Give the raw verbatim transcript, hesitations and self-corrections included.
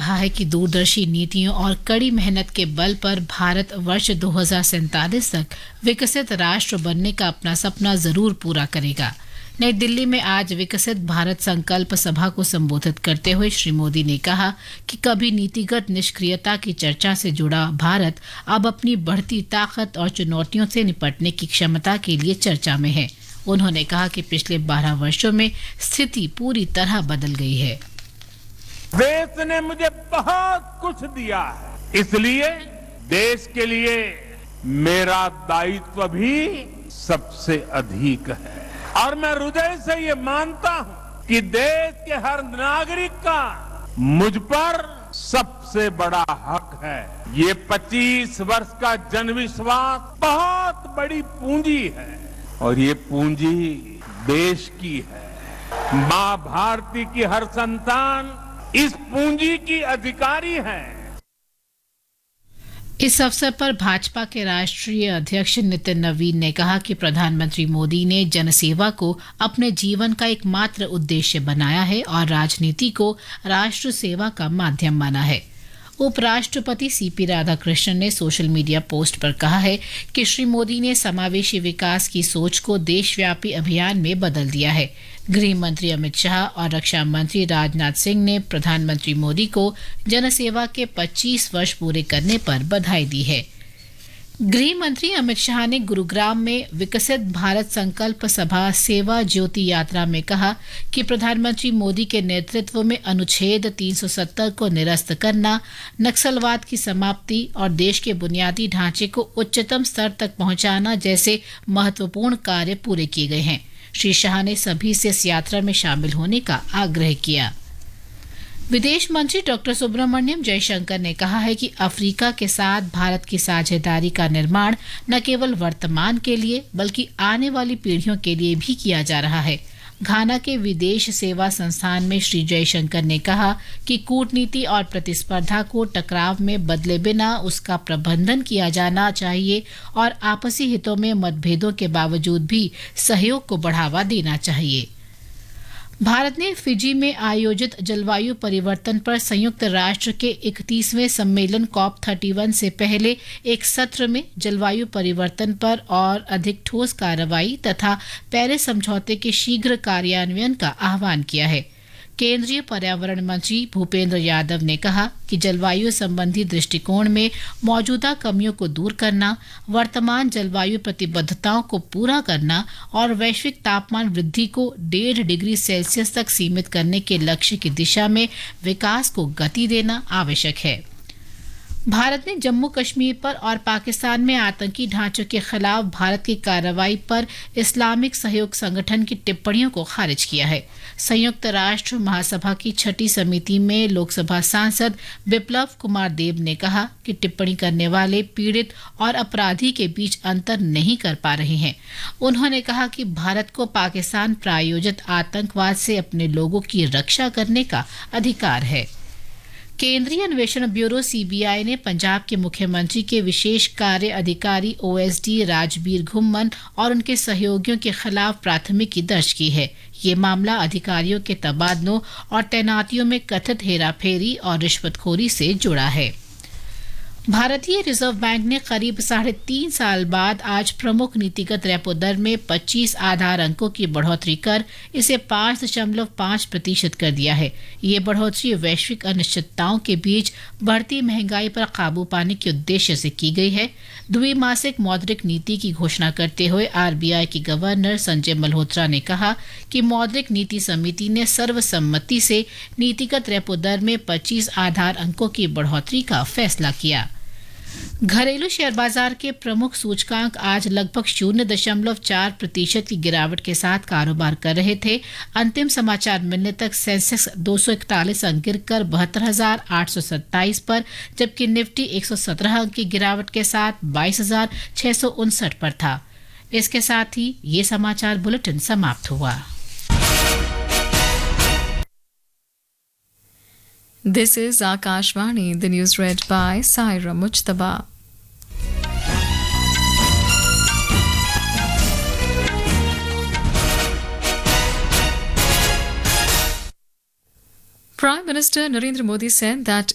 कहा है कि दूरदर्शी नीतियों और कड़ी मेहनत के बल पर भारत वर्ष दो हज़ार सैंतालीस तक विकसित राष्ट्र बनने का अपना सपना जरूर पूरा करेगा। नई दिल्ली में आज विकसित भारत संकल्प सभा को संबोधित करते हुए श्री मोदी ने कहा कि कभी नीतिगत निष्क्रियता की चर्चा से जुड़ा भारत अब अपनी बढ़ती ताकत और चुनौतियों से निपटने की क्षमता के लिए चर्चा में है। उन्होंने कहा कि पिछले बारह वर्षों में स्थिति पूरी तरह बदल गई है। देश ने मुझे बहुत कुछ दिया है, इसलिए देश के लिए मेरा दायित्व भी सबसे अधिक है और मैं हृदय से ये मानता हूं कि देश के हर नागरिक का मुझ पर सबसे बड़ा हक है। ये पच्चीस वर्ष का जनविश्वास बहुत बड़ी पूंजी है और ये पूंजी देश की है। मां भारती की हर संतान इस पूंजी की अधिकारी है। इस अवसर पर भाजपा के राष्ट्रीय अध्यक्ष नितिन नवीन ने कहा कि प्रधानमंत्री मोदी ने जनसेवा को अपने जीवन का एकमात्र उद्देश्य बनाया है और राजनीति को राष्ट्र सेवा का माध्यम माना है। उपराष्ट्रपति सीपी राधाकृष्णन ने सोशल मीडिया पोस्ट पर कहा है कि श्री मोदी ने समावेशी विकास की सोच को देशव्यापी अभियान में बदल दिया है। गृह मंत्री अमित शाह और रक्षा मंत्री राजनाथ सिंह ने प्रधानमंत्री मोदी को जनसेवा के पच्चीस वर्ष पूरे करने पर बधाई दी है। गृह मंत्री अमित शाह ने गुरुग्राम में विकसित भारत संकल्प सभा सेवा ज्योति यात्रा में कहा कि प्रधानमंत्री मोदी के नेतृत्व में अनुच्छेद तीन सौ सत्तर को निरस्त करना, नक्सलवाद की समाप्ति और देश के बुनियादी ढांचे को उच्चतम स्तर तक पहुंचाना जैसे महत्वपूर्ण कार्य पूरे किए गए हैं। श्री शाह ने सभी से इस यात्रा में शामिल होने का आग्रह किया। विदेश मंत्री डॉक्टर सुब्रमण्यम जयशंकर ने कहा है कि अफ्रीका के साथ भारत की साझेदारी का निर्माण न केवल वर्तमान के लिए बल्कि आने वाली पीढ़ियों के लिए भी किया जा रहा है। घाना के विदेश सेवा संस्थान में श्री जयशंकर ने कहा कि कूटनीति और प्रतिस्पर्धा को टकराव में बदले बिना उसका प्रबंधन किया जाना चाहिए और आपसी हितों में मतभेदों के बावजूद भी सहयोग को बढ़ावा देना चाहिए। भारत ने फिजी में आयोजित जलवायु परिवर्तन पर संयुक्त राष्ट्र के इकतीसवें सम्मेलन कॉप इकतीस से पहले एक सत्र में जलवायु परिवर्तन पर और अधिक ठोस कार्रवाई तथा पेरिस समझौते के शीघ्र कार्यान्वयन का आह्वान किया है। केंद्रीय पर्यावरण मंत्री भूपेंद्र यादव ने कहा कि जलवायु संबंधी दृष्टिकोण में मौजूदा कमियों को दूर करना, वर्तमान जलवायु प्रतिबद्धताओं को पूरा करना और वैश्विक तापमान वृद्धि को डेढ़ डिग्री सेल्सियस तक सीमित करने के लक्ष्य की दिशा में विकास को गति देना आवश्यक है। भारत ने जम्मू कश्मीर पर और पाकिस्तान में आतंकी ढांचों के खिलाफ भारत की कार्रवाई पर इस्लामिक सहयोग संगठन की टिप्पणियों को खारिज किया है। संयुक्त राष्ट्र महासभा की छठी समिति में लोकसभा सांसद बिप्लब कुमार देब ने कहा कि टिप्पणी करने वाले पीड़ित और अपराधी के बीच अंतर नहीं कर पा रहे हैं। उन्होंने कहा कि भारत को पाकिस्तान प्रायोजित आतंकवाद से अपने लोगों की रक्षा करने का अधिकार है। केंद्रीय अन्वेषण ब्यूरो सीबीआई ने पंजाब के मुख्यमंत्री के विशेष कार्य अधिकारी ओएसडी राजबीर घुम्मन और उनके सहयोगियों के खिलाफ प्राथमिकी दर्ज की है। ये मामला अधिकारियों के तबादलों और तैनातियों में कथित हेराफेरी और रिश्वतखोरी से जुड़ा है। भारतीय रिजर्व बैंक ने करीब साढ़े तीन साल बाद आज प्रमुख नीतिगत रेपो दर में पच्चीस आधार अंकों की बढ़ोतरी कर इसे पाँच दशमलव पाँच प्रतिशत कर दिया है। ये बढ़ोतरी वैश्विक अनिश्चितताओं के बीच बढ़ती महंगाई पर काबू पाने के उद्देश्य से की गई है। द्विमासिक मौद्रिक नीति की घोषणा करते हुए आरबीआई के गवर्नर संजय मल्होत्रा ने कहा कि मौद्रिक नीति समिति ने सर्वसम्मति से नीतिगत रेपो दर में पच्चीस आधार अंकों की बढ़ोतरी का फैसला किया। घरेलू शेयर बाजार के प्रमुख सूचकांक आज लगभग शून्य दशमलव चार प्रतिशत की गिरावट के साथ कारोबार कर रहे थे। अंतिम समाचार मिलने तक सेंसेक्स दो सौ इकतालीस अंक गिरकर बहत्तर हजार आठ सौ सत्ताईस पर, जबकि निफ्टी एक सौ सत्रह अंक की गिरावट के साथ बाईस हजार छह सौ उनसठ पर था। इसके साथ ही ये समाचार बुलेटिन समाप्त हुआ। This is Akashvani, the news read by Saira Mujtaba. Prime Minister Narendra Modi said that